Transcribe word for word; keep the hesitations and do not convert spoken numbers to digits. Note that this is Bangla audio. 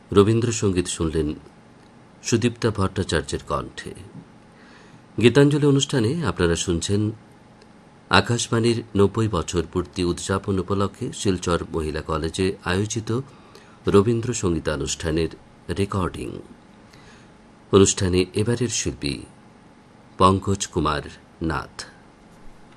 রবীন্দ্রসঙ্গীত শুনলেন সুদীপ্তা ভট্টাচার্যের কণ্ঠে। গীতাঞ্জলি অনুষ্ঠানে আপনারা শুনছেন আকাশবাণীর নব্বই বছর পূর্তি উদযাপন উপলক্ষে শিলচর মহিলা কলেজে আয়োজিত রবীন্দ্রসঙ্গীতানুষ্ঠানের রেকর্ডিং। অনুষ্ঠানে এবারের শিল্পী পঙ্কজ কুমার নাথ।